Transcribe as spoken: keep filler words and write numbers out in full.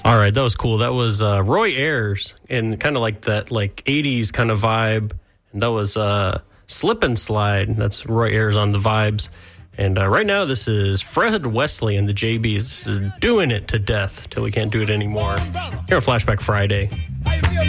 All right, that was cool. That was uh, Roy Ayers and kind of like that like eighties kind of vibe. And that was uh, Slip and Slide. That's Roy Ayers on the vibes. And uh, right now, this is Fred Wesley and the J Bs. This is Doing It to Death till we can't do it anymore. Here on Flashback Friday.